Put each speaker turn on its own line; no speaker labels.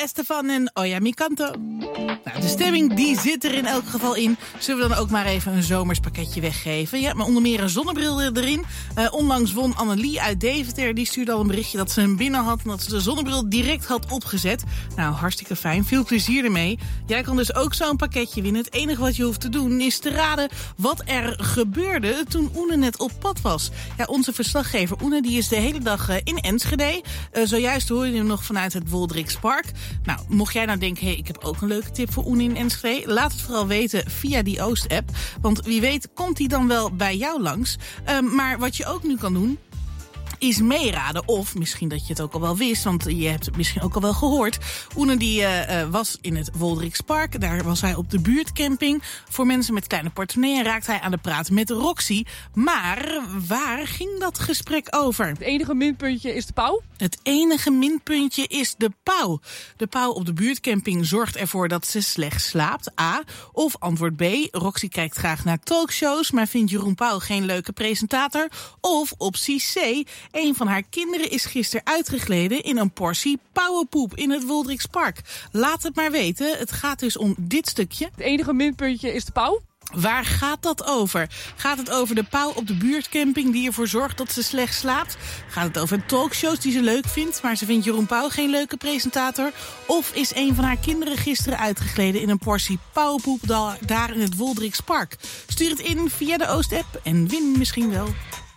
Estefan en Oya Mikanto. Nou, de stemming die zit er in elk geval in. Zullen we dan ook maar even een zomers pakketje weggeven? Ja, maar onder meer een zonnebril erin. Onlangs won Annelie uit Deventer. Die stuurde al een berichtje dat ze hem binnen had en dat ze de zonnebril direct had opgezet. Nou, hartstikke fijn. Veel plezier ermee. Jij kan dus ook zo'n pakketje winnen. Het enige wat je hoeft te doen is te raden wat er gebeurde toen Oene net op pad was. Ja, onze verslaggever Oene die is de hele dag in Enschede. Zojuist hoorde je hem nog vanuit het Woldrikspark. Nou, mocht jij nou denken, ik heb ook een leuke tip voor Oene in Enschede. Laat het vooral weten via die Oost-app. Want wie weet komt hij dan wel bij jou langs. Maar wat je ook nu kan doen is meeraden. Of misschien dat je het ook al wel wist, want je hebt het misschien ook al wel gehoord. Oene die was in het Woldrikspark. Daar was hij op de buurtcamping voor mensen met kleine portemonnee en raakte hij aan de praat met Roxy. Maar waar ging dat gesprek over?
Het enige minpuntje is de pauw.
Het enige minpuntje is de pauw. De pauw op de buurtcamping zorgt ervoor dat ze slecht slaapt. A. Of antwoord B. Roxy kijkt graag naar talkshows, maar vindt Jeroen Pauw geen leuke presentator. Of optie C. Een van haar kinderen is gisteren uitgegleden in een portie pauwenpoep in het Woldrikspark. Laat het maar weten. Het gaat dus om dit stukje.
Het enige minpuntje is de pauw.
Waar gaat dat over? Gaat het over de pauw op de buurtcamping die ervoor zorgt dat ze slecht slaapt? Gaat het over talkshows die ze leuk vindt, maar ze vindt Jeroen Pauw geen leuke presentator? Of is een van haar kinderen gisteren uitgegleden in een portie pauwenpoep daar in het Woldrikspark? Stuur het in via de Oost-app en win misschien wel.